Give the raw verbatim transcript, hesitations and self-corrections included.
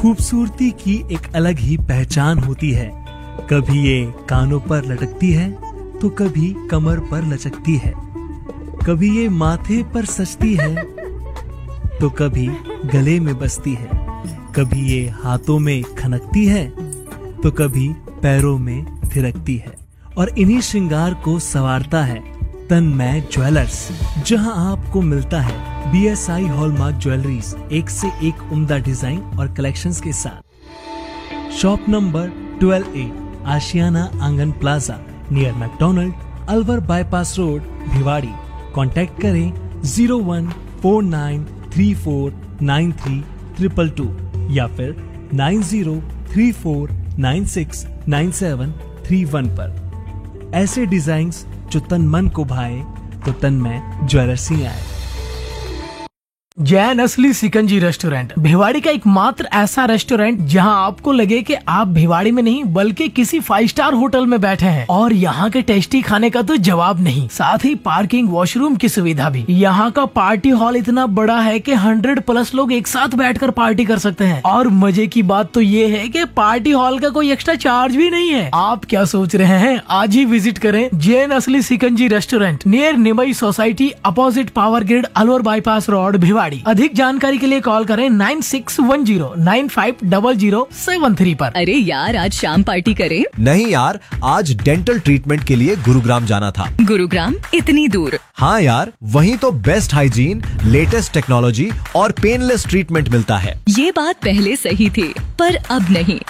खूबसूरती की एक अलग ही पहचान होती है। कभी ये कानों पर लटकती है तो कभी कमर पर लचकती है, कभी ये माथे पर सजती है तो कभी गले में बसती है, कभी ये हाथों में खनकती है तो कभी पैरों में थिरकती है। और इन्हीं श्रृंगार को संवारता है तन्मय ज्वेलर्स, जहां आपको मिलता है B S I hallmark jewelleries एक से एक उम्दा डिजाइन और कलेक्शंस के साथ। शॉप नंबर ट्वेल्व ए, आशियाना आंगन plaza, near McDonald, Alwar bypass road, Bhiwadi. Contact करें zero one four nine three four nine three triple two या फिर nine zero three four nine six nine seven three one पर। ऐसे designs जो तन मन को भाए तो तन्मय ज्वेलर्स ही आए। जैन असली सिकंजी रेस्टोरेंट, भिवाड़ी का एकमात्र ऐसा रेस्टोरेंट जहां आपको लगे कि आप भिवाड़ी में नहीं बल्कि किसी फाइव स्टार होटल में बैठे हैं। और यहाँ के टेस्टी खाने का तो जवाब नहीं, साथ ही पार्किंग वॉशरूम की सुविधा भी। यहाँ का पार्टी हॉल इतना बड़ा है कि हंड्रेड प्लस लोग एक साथ बैठकर पार्टी कर सकते हैं। और मजे की बात तो ये है कि पार्टी हॉल का कोई एक्स्ट्रा चार्ज भी नहीं है। आप क्या सोच रहे हैं, आज ही विजिट करें जैन असली shikanji restaurant, near Nimai society, opposite power grid, Alwar bypass road, Bhiwadi. अधिक जानकारी के लिए कॉल करें nine six one zero nine five double zero seven three पर। अरे यार, आज शाम पार्टी करें? नहीं यार, आज डेंटल ट्रीटमेंट के लिए गुरुग्राम जाना था। गुरुग्राम इतनी दूर? हाँ यार, वहीं तो बेस्ट हाइजीन, लेटेस्ट टेक्नोलॉजी और पेनलेस ट्रीटमेंट मिलता है। ये बात पहले सही थी, पर अब नहीं।